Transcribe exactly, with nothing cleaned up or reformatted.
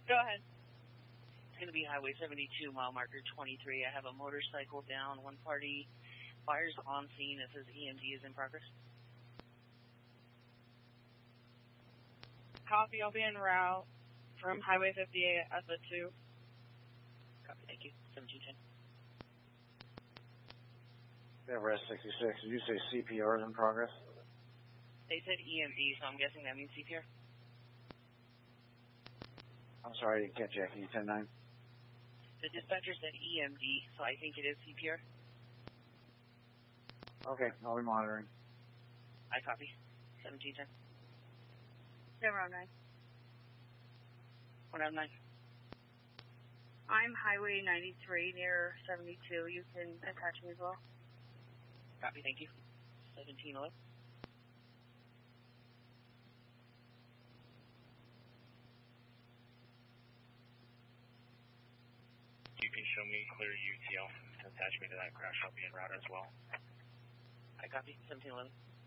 Go ahead. It's going to be Highway seventy-two, mile marker twenty-three. I have a motorcycle down, one party, fires on scene. It says E M D is in progress. Copy, I'll be en route from Highway fifty-eight at the two. Copy, thank you. seventeen ten. Everest sixty-six, did you say C P R is in progress? They said E M D, so I'm guessing that means C P R. I'm sorry, I didn't catch that. Can you ten nine? The dispatcher said E M D, so I think it is C P R. Okay, I'll be monitoring. I copy. seventeen ten. Never on nine. one oh nine. I'm Highway ninety-three near seventy-two. You can attach me as well. Copy, thank you. seventeen eleven. You can show me clear U T L. Attach me to that crash. I'll be en route as well. I copy. seventeen eleven.